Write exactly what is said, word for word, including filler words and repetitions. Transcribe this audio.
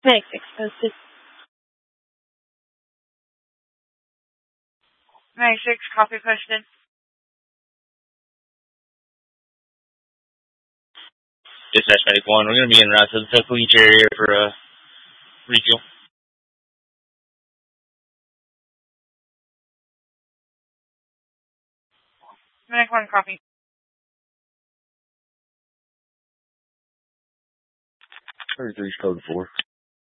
ninety-six posted. ninety-six, copy posted. Dispatch Medic one, we're going to be en route to the Turtle Beach area for uh, refuel. Medic one, copy. thirty-three's code four.